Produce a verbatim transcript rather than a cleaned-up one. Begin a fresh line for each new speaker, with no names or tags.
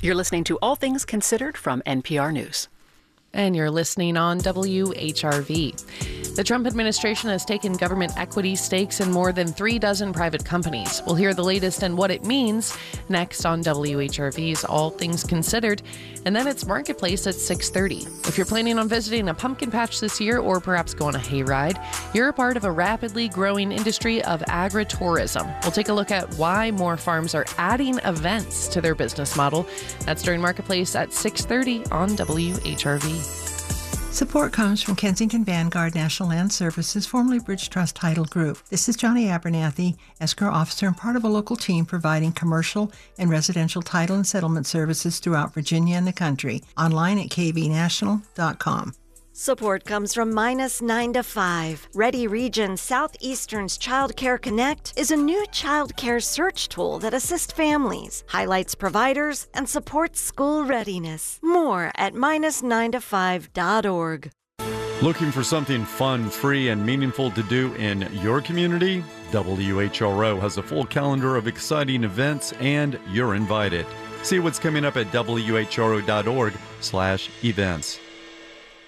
You're listening to All Things Considered from N P R News.
And you're listening on W H R V. The Trump administration has taken government equity stakes in more than three dozen private companies. We'll hear the latest and what it means next on W H R V's All Things Considered. And then it's Marketplace at six thirty. If you're planning on visiting a pumpkin patch this year or perhaps going a hayride, you're a part of a rapidly growing industry of agritourism. We'll take a look at why more farms are adding events to their business model. That's during Marketplace at six thirty on W H R V.
Support comes from Kensington Vanguard National Land Services, formerly Bridge Trust Title Group. This is Johnny Abernathy, escrow officer and part of a local team providing commercial and residential title and settlement services throughout Virginia and the country. Online at k v national dot com.
Support comes from Minus nine to five. Ready Region Southeastern's Child Care Connect is a new child care search tool that assists families, highlights providers, and supports school readiness. More at minus nine to five dot org.
Looking for something fun, free, and meaningful to do in your community? W H R O has a full calendar of exciting events, and you're invited. See what's coming up at w h r o dot org slash events.